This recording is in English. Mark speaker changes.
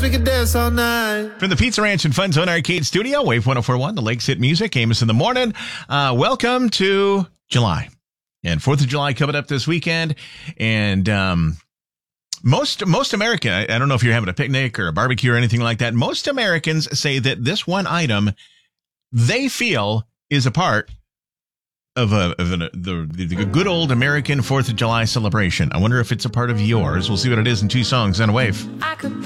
Speaker 1: we could dance all night.
Speaker 2: From the Pizza Ranch and Fun Zone Arcade Studio, Wave 104.1, the Lakes Hit Music, Amos in the Morning. Welcome to July. And 4th of July coming up this weekend. And most American, I don't know if you're having a picnic or a barbecue or anything like that. Most Americans say that this one item they feel is a part of the good old American 4th of July celebration. I wonder if it's a part of yours. We'll see what it is in two songs on a Wave.
Speaker 3: I could